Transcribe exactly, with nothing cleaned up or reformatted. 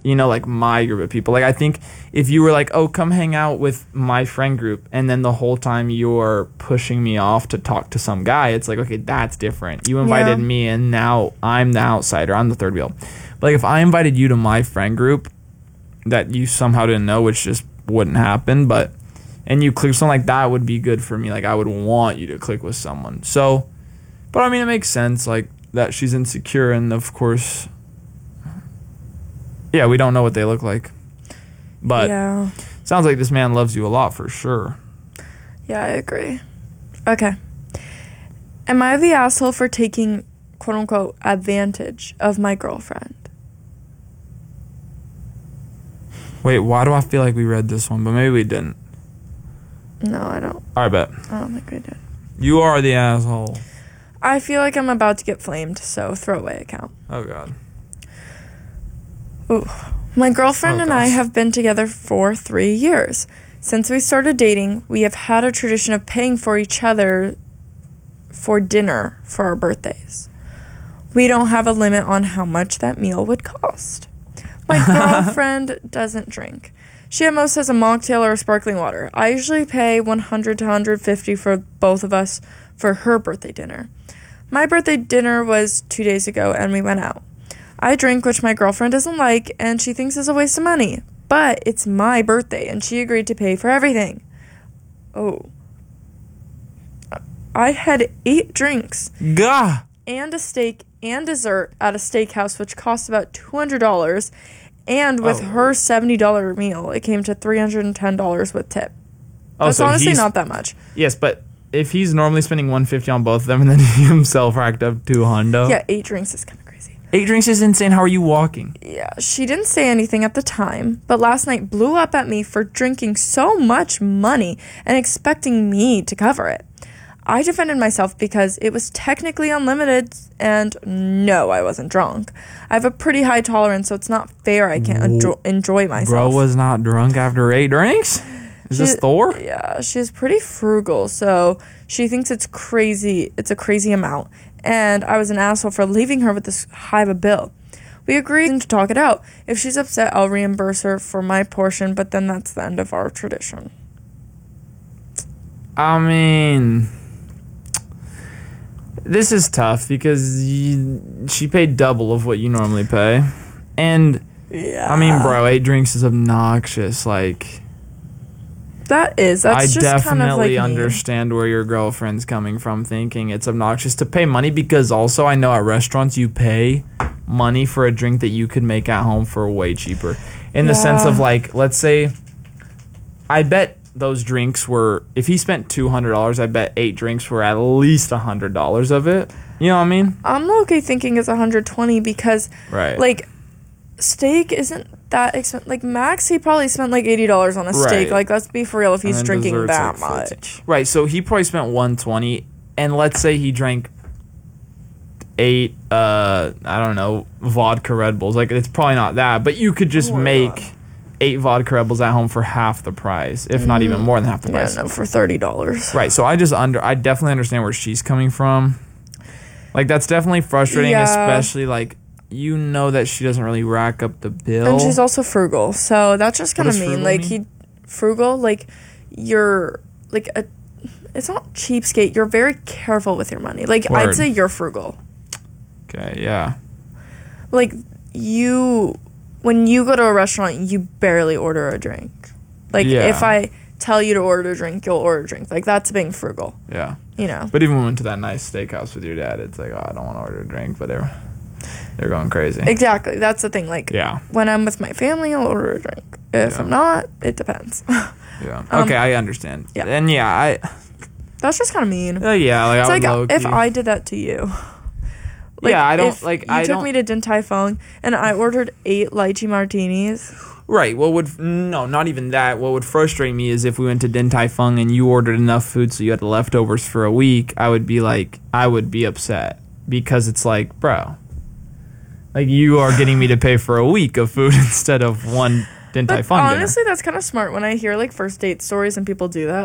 you know, like my group of people. Like I think if you were like, oh, come hang out with my friend group, and then the whole time you're pushing me off to talk to some guy, it's like, okay, that's different. You invited Yeah. me, and now I'm the outsider. I'm the third wheel. But like if I invited you to my friend group that you somehow didn't know, which just wouldn't happen, but and you click something like that would be good for me. Like I would want you to click with someone. So, but I mean, it makes sense. Like that she's insecure, and of course, yeah, we don't know what they look like. But Yeah. sounds like this man loves you a lot for sure. Yeah, I agree. Okay. Am I the asshole for taking, quote unquote, advantage of my girlfriend? Wait, why do I feel like we read this one, but maybe we didn't? No, I don't. All right, bet. I don't think we did. You are the asshole. I feel like I'm about to get flamed, so throwaway account. Oh, God. Ooh. My girlfriend Oh, and I gosh. have been together for three years. Since we started dating, we have had a tradition of paying for each other for dinner for our birthdays. We don't have a limit on how much that meal would cost. My girlfriend doesn't drink. She at most has a mocktail or a sparkling water. I usually pay one hundred to one hundred fifty for both of us for her birthday dinner. My birthday dinner was two days ago and we went out. I drink, which my girlfriend doesn't like, and she thinks is a waste of money. But it's my birthday, and she agreed to pay for everything. Oh. I had eight drinks Gah! and a steak and dessert at a steakhouse, which cost about two hundred dollars. And with Oh. her seventy dollars meal, it came to three hundred ten dollars with tip. Oh, That's so honestly he's- not that much. Yes, but if he's normally spending one hundred fifty on both of them and then he himself racked up two hundred. Yeah, eight drinks is kind of crazy. Eight drinks is insane. How are you walking? Yeah, she didn't say anything at the time, but last night blew up at me for drinking so much money and expecting me to cover it. I defended myself because it was technically unlimited, and no, I wasn't drunk. I have a pretty high tolerance, so it's not fair I can't enjoy, enjoy myself. Bro was not drunk after eight drinks? Is this She- Thor? Yeah, she's pretty frugal, so she thinks it's crazy. It's a crazy amount. And I was an asshole for leaving her with this high of a bill. We agreed to talk it out. If she's upset, I'll reimburse her for my portion, but then that's the end of our tradition. I mean, this is tough because you, she paid double of what you normally pay. And, Yeah. I mean, bro, eight drinks is obnoxious. Like, That is. That's I just definitely kind of like me. understand where your girlfriend's coming from thinking it's obnoxious to pay money, because also I know at restaurants you pay money for a drink that you could make at home for way cheaper. In the sense Yeah. of, like, let's say, I bet those drinks were, if he spent two hundred dollars, I bet eight drinks were at least one hundred dollars of it. You know what I mean? I'm okay thinking it's one hundred twenty because, Right. like, steak isn't that expensive. Like, Max, he probably spent like eighty dollars on a steak. Right. Like, let's be for real if And he's then drinking desserts, that like, fifty. much. Right, so he probably spent one hundred twenty dollars, and let's say he drank eight, uh, I don't know, vodka Red Bulls. Like, it's probably not that, but you could just Oh my make God. eight vodka Red Bulls at home for half the price, if not even more than half the Yeah, price. no, for thirty dollars. Right, so I just under, I definitely understand where she's coming from. Like, that's definitely frustrating, Yeah. especially, like, you know that she doesn't really rack up the bill. And she's also frugal, so that's just kind of does mean. frugal Like mean? he, frugal, like you're like a. It's not cheapskate. You're very careful with your money. Like I'd Word. say you're frugal. Okay, yeah. Like you, when you go to a restaurant, you barely order a drink. Like Yeah. if I tell you to order a drink, you'll order a drink. Like that's being frugal. Yeah. You know. But even when we went to that nice steakhouse with your dad, it's like, oh, I don't want to order a drink, but they're they're going crazy. Exactly. That's the thing. Like Yeah. when I'm with my family, I'll order a drink. If Yeah. I'm not, it depends. Yeah. Um, Okay, I understand. yeah. And yeah, I That's just kind of mean. uh, yeah, like It's I like would low if key- I did that to you. Yeah, I don't- if like, You I took don't- me to Din Tai Fung and I ordered eight lychee martinis. Right. What would no, not even that. What would frustrate me is if we went to Din Tai Fung and you ordered enough food so you had the leftovers for a week. I would be like, I would be upset because it's like, bro, like you are getting me to pay for a week of food instead of one Din Tai But Fung dinner. honestly, that's kind of smart when I hear like first date stories and people do that.